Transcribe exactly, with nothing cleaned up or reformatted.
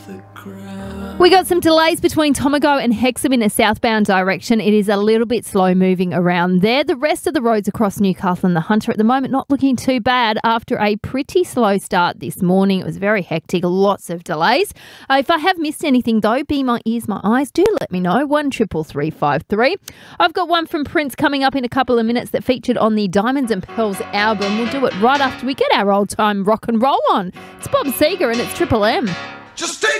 We got some delays between Tomago and Hexham in a southbound direction. It is a little bit slow moving around there. The rest of the roads across Newcastle and the Hunter at the moment not looking too bad after a pretty slow start this morning. It was very hectic, lots of delays. Uh, if I have missed anything though, be my ears, my eyes, do let me know. one triple three five three. I've got one from Prince coming up in a couple of minutes that featured on the Diamonds and Pearls album. We'll do it right after we get our old time rock and roll on. It's Bob Seger and it's Triple M. Just take